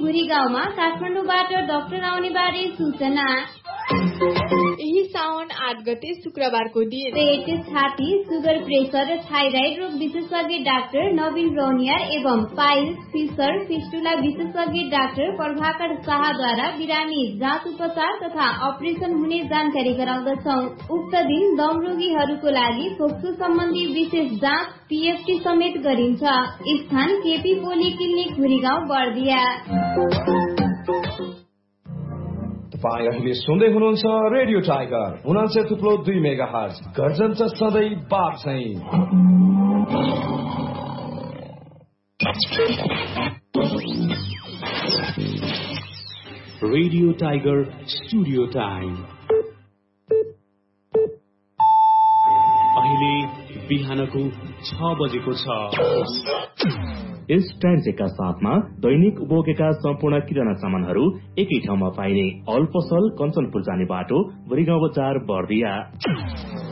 घुरी गाउँमा काठमाडौँबाट डाक्टर आउने बारे सूचना। यही साउन 8 गते शुक्रबारको दिन पेट, छाती, सुगर, प्रेसर र थाइराइड रोग विशेषज्ञ डाक्टर नवीन रौनियार एवं पाइल्स, फिसर, फिस्टुला विशेषज्ञ डाक्टर प्रभाकर शाहद्वारा बिरामी जाँच उपचार तथा अपरेसन हुने जानकारी गराउँदछौ। उक्त दिन दम रोगीहरूको लागि फोक्सो सम्बन्धी विशेष जाँच पीएफटी समेत गरिन्छ। स्थान केपी पोलिक्लिनिक घुरीगाउँ बर्दिया। तपाईं अहिले सुन्दै हुनुहुन्छ रेडियो टाइगर 89.2 मेगाहर्ज गर्जन छ सधैँ बाप चाहिँ। रेडियो टाइगर स्टुडियो टाइम अहिले बिहानको 6 बजेको छ। यस ट्रान्जेका साथमा दैनिक उपभोगका सम्पूर्ण किराना सामानहरू एकै ठाउँमा पाइने अल पसल कञ्चनपुर जाने बाटो भुरीगाउँ बजार बर्दिया।